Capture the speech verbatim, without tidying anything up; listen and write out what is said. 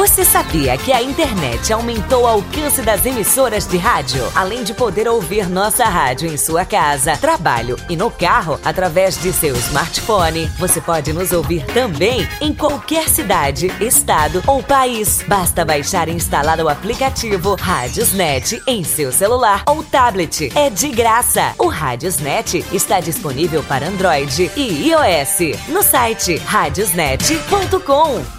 Você sabia que a internet aumentou o alcance das emissoras de rádio? Além de poder ouvir nossa rádio em sua casa, trabalho e no carro, através de seu smartphone, você pode nos ouvir também em qualquer cidade, estado ou país. Basta baixar e instalar o aplicativo Radiosnet em seu celular ou tablet. É de graça. O Radiosnet está disponível para Android e iOS no site radiosnet ponto com.